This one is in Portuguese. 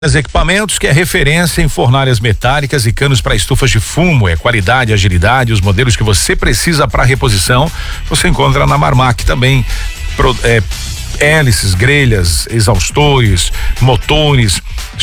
Equipamentos, que é referência em fornalhas metálicas e canos para estufas de fumo. É qualidade, agilidade, os modelos que você precisa para reposição, você encontra na Marmac também. Hélices, grelhas, exaustores, motores.